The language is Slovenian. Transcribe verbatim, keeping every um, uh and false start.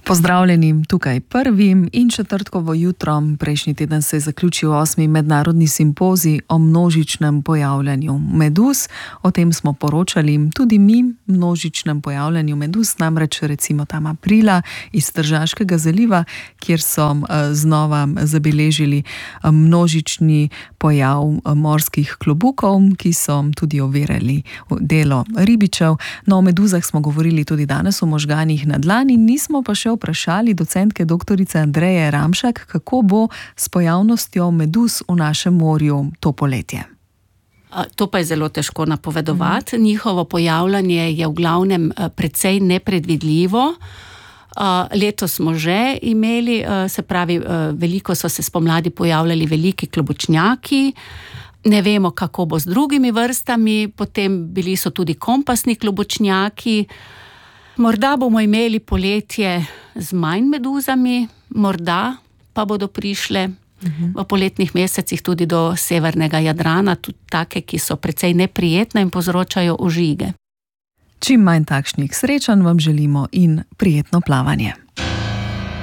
Pozdravljeni tukaj prvim in četrtkovo jutro. Prejšnji teden se je zaključil osmi mednarodni simpozij o množičnem pojavljanju meduz. O tem smo poročali tudi mi, množičnem pojavljanju meduz, namreč recimo tam aprila iz Tržaškega zaliva, kjer so znova zabeležili množični pojav morskih klobukov, ki so tudi ovirali delo ribičev. No, o meduzah smo govorili tudi danes v Možganih na dlani, nismo pa še vprašali docentke doktorice Andreje Ramšak, kako bo s pojavnostjo meduz v našem morju to poletje. To pa je zelo težko napovedovati. Mhm. Njihovo pojavljanje je v glavnem precej nepredvidljivo. Letos smo že imeli, se pravi, veliko so se spomladi pojavljali veliki klobučnjaki. Ne vemo, kako bo z drugimi vrstami, potem bili so tudi kompasni klobučnjaki. Morda bomo imeli poletje z manj meduzami, morda pa bodo prišle uh-huh. v poletnih mesecih tudi do severnega Jadrana, tudi take, ki so precej neprijetne in povzročajo ožige. Čim manj takšnih srečanj vam želimo in prijetno plavanje.